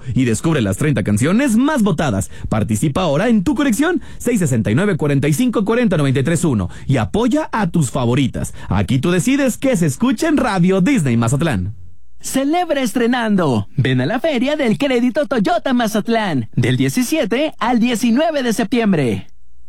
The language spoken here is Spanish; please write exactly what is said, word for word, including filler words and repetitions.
y descubre las treinta canciones más votadas. Participa ahora en tu colección seis sesenta y nueve, cuarenta y cinco, cuarenta, noventa y tres, uno y apoya a tus favoritas. Aquí tú decides que se escucha en Radio Disney Mazatlán. Celebra estrenando. Ven a la Feria del Crédito Toyota Mazatlán del diecisiete al diecinueve de septiembre.